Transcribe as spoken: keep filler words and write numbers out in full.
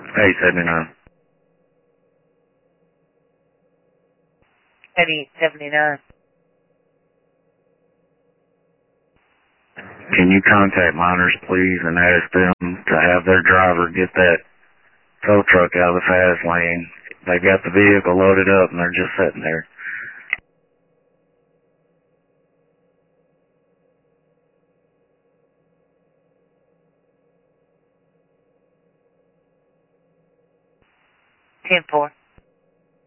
eight seventy-nine. eight seventy-nine. Can you contact miners, please, and ask them to have their driver get that tow truck out of the fast lane? They've got the vehicle loaded up and they're just sitting there. ten four.